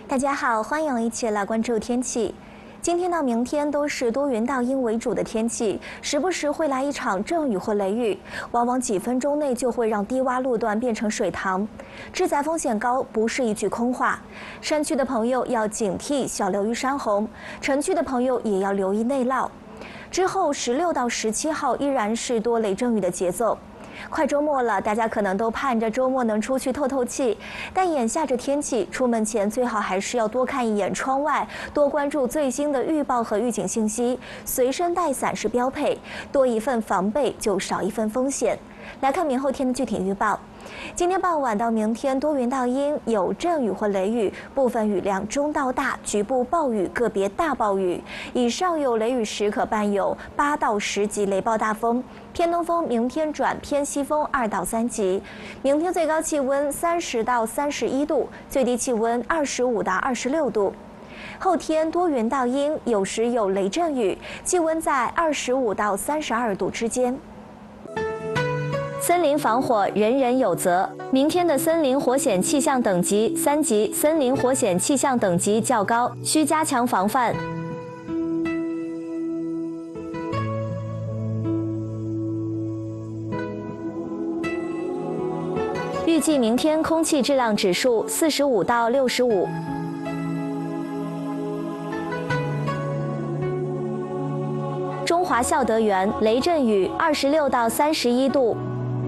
大家好，欢迎一起来关注天气。今天到明天都是多云到阴为主的天气，时不时会来一场阵雨或雷雨，往往几分钟内就会让低洼路段变成水塘，致灾风险高，不是一句空话。山区的朋友要警惕小流于山洪，城区的朋友也要留意内涝。之后16到17号依然是多雷阵雨的节奏。快周末了，大家可能都盼着周末能出去透透气，但眼下这天气，出门前最好还是要多看一眼窗外，多关注最新的预报和预警信息，随身带伞是标配，多一份防备就少一份风险。来看明后天的具体预报。今天傍晚到明天多云到阴，有阵雨或雷雨，部分雨量中到大，局部暴雨，个别大暴雨。以上有雷雨时可伴有8到10级雷暴大风。偏东风明天转偏西风2到3级。明天最高气温30到31度，最低气温25到26度。后天多云到阴，有时有雷阵雨，气温在25到32度之间。森林防火人人有责。明天的森林火险气象等级3级，森林火险气象等级较高，需加强防范。预计明天空气质量指数45到65。中华孝德园雷阵雨26到31度。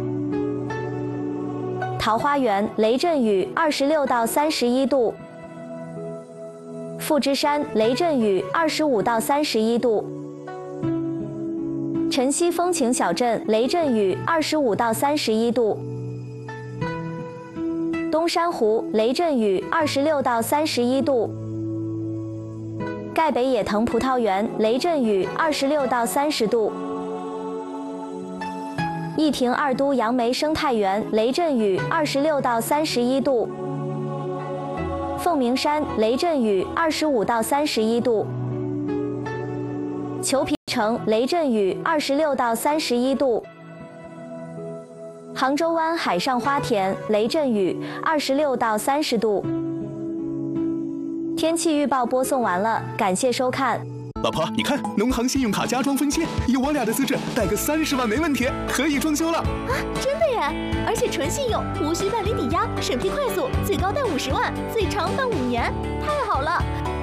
桃花源雷阵雨26到31度，富之山雷阵雨25到31度，晨曦风情小镇雷阵雨25到31度，东山湖雷阵雨26到31度，盖北野藤葡萄园雷阵雨26到30度。义亭二都杨梅生态园雷阵雨26到31度，凤鸣山雷阵雨25到31度，裘皮城雷阵雨26到31度，杭州湾海上花田雷阵雨26到30度。天气预报播送完了，感谢收看。 老婆，你看，农行信用卡家装分期，有我俩的资质，贷个30万没问题，可以装修了。 啊，真的耶！而且纯信用，无需办理抵押，审批快速，最高贷50万，最长办5年，太好了！